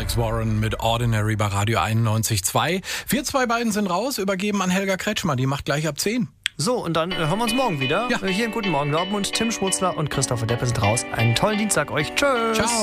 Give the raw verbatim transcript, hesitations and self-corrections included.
Alex Warren mit Ordinary bei Radio einundneunzig Komma zwei. Wir zwei beiden sind raus, übergeben an Helga Kretschmer, die macht gleich ab zehn. So, und dann äh, hören wir uns morgen wieder. Ja. Äh, hier in Guten Morgen Dortmund. Tim Schmutzler und Christopher Deppe sind raus. Einen tollen Dienstag euch. Tschüss. Ciao.